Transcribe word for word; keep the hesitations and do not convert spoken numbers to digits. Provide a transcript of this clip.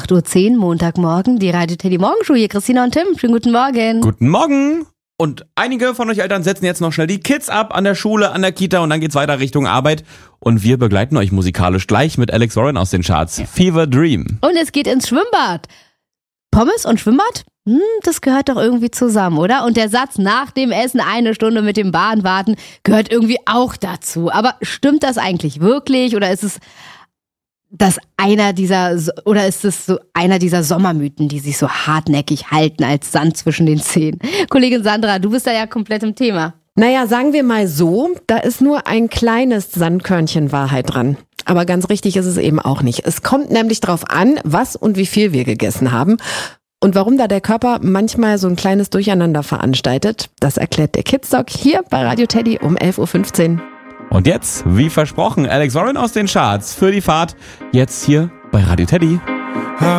acht Uhr zehn, Montagmorgen, die Radio Teddy Morgenshow. Hier Christina und Tim. Schönen guten Morgen. Guten Morgen. Und einige von euch Eltern setzen jetzt noch schnell die Kids ab an der Schule, an der Kita und dann geht's weiter Richtung Arbeit. Und wir begleiten euch musikalisch gleich mit Alex Warren aus den Charts. Fever Dream. Und es geht ins Schwimmbad. Pommes und Schwimmbad? Hm, das gehört doch irgendwie zusammen, oder? Und der Satz, nach dem Essen eine Stunde mit dem Bahn warten, gehört irgendwie auch dazu. Aber stimmt das eigentlich wirklich? Oder ist es das einer dieser, oder ist es so einer dieser Sommermythen, die sich so hartnäckig halten als Sand zwischen den Zähnen? Kollegin Sandra, du bist da ja komplett im Thema. Naja, sagen wir mal so, da ist nur ein kleines Sandkörnchen Wahrheit dran. Aber ganz richtig ist es eben auch nicht. Es kommt nämlich drauf an, was und wie viel wir gegessen haben. Und warum da der Körper manchmal so ein kleines Durcheinander veranstaltet, das erklärt der Kidsdoc hier bei Radio Teddy um elf Uhr fünfzehn. Und jetzt, wie versprochen, Alex Warren aus den Charts für die Fahrt. Jetzt hier bei Radio Teddy.